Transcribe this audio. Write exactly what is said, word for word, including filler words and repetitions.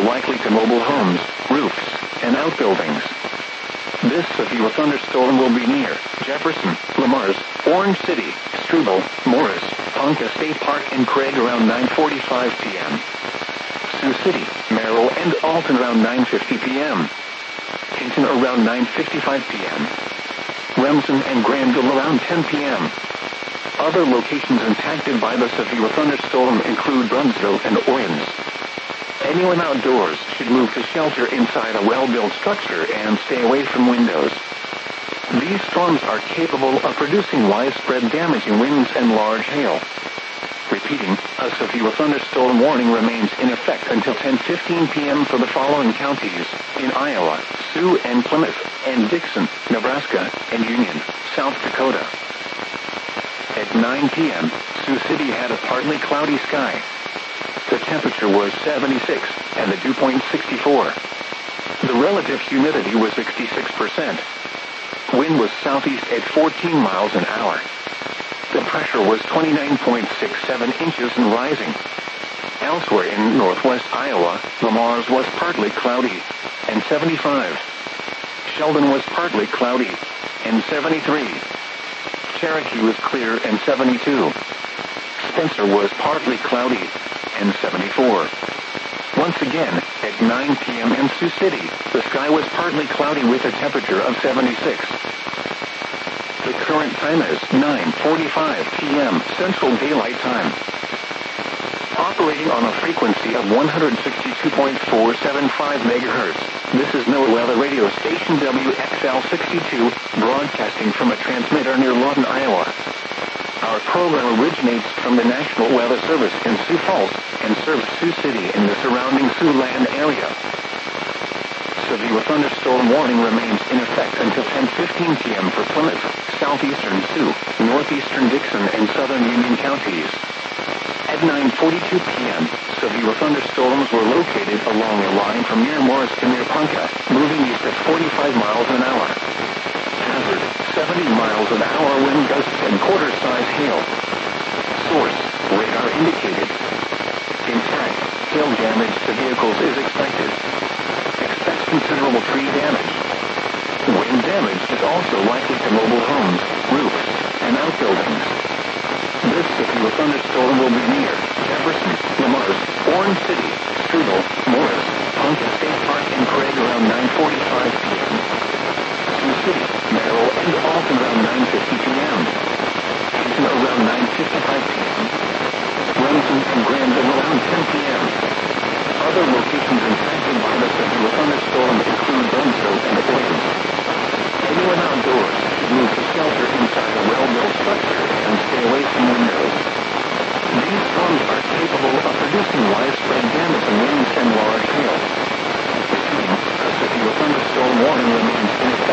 likely to mobile homes, roofs, and outbuildings. This severe thunderstorm will be near Jefferson, Lamars, Orange City, Struble, Morris, Ponca State Park, and Craig around nine forty-five p.m. Sioux City, Merrill, and Alton around nine fifty p.m. Hinton around nine fifty-five p.m. Remsen and Granville around ten p.m. Other locations impacted by the severe thunderstorm include Brunsville and Owens. Anyone outdoors should move to shelter inside a well-built structure and stay away from windows. These storms are capable of producing widespread damaging winds and large hail. Repeating, a severe thunderstorm warning remains in effect until ten fifteen p.m. for the following counties in Iowa: Sioux and Plymouth, and Dixon, Nebraska, and Union, South Dakota. At nine p.m., Sioux City had a partly cloudy sky. The temperature was seventy-six, and the dew point sixty-four. The relative humidity was sixty-six percent. Wind was southeast at fourteen miles an hour. The pressure was twenty-nine point six seven inches and rising. Elsewhere in northwest Iowa, Lamars was partly cloudy, and seventy-five. Sheldon was partly cloudy, and seventy-three. Cherokee was clear, and seventy-two. Spencer was partly cloudy, and seventy-four. Once again, at nine p.m. in Sioux City, the sky was partly cloudy with a temperature of seventy-six. The current time is nine forty-five p.m. Central Daylight Time. Operating on a frequency of one hundred sixty-two point four seven five megahertz, this is NOAA Weather Radio Station W X L sixty-two, broadcasting from a transmitter near Lawton, Iowa. Our program originates from the National Weather Service in Sioux Falls and serves Sioux City and the surrounding Siouxland area. Severe thunderstorm warning remains in effect until ten fifteen p.m. for Plymouth, southeastern Sioux, northeastern Dixon, and southern Union counties. At nine forty-two p.m., severe thunderstorms were located along a line from near Morris to near Ponca, moving east at forty-five miles an hour. Hazard, seventy miles an hour wind gusts and quarter-size hail. Source, radar indicated. Intact, hail damage to vehicles is expected. Expect considerable tree damage. Wind damage is also likely to mobile homes, roofs, and outbuildings. This severe thunderstorm will be near Jefferson, Lamars, Orange City, Struble, Morris, Ponca State Park, and Craig around nine forty-five p.m. Sioux City, Merrill, and Alton around nine fifty p.m. Hinton around nine fifty-five p.m. Remsen and Granville around ten p.m. Other locations impacted by the severe thunderstorm include Brunsville and Owens. Anyone outdoors should move to shelter inside a well-built structure and stay away from windows. These storms are capable of producing widespread damage in winds and large hail. Repeating, a severe thunderstorm warning remains in effect